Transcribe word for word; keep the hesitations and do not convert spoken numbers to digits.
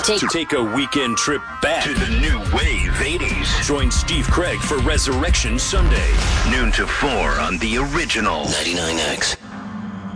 Take, Take a weekend trip back To the new wave eighties. Join Steve Craig for Resurrection Sunday. Noon to four on the original ninety-nine X.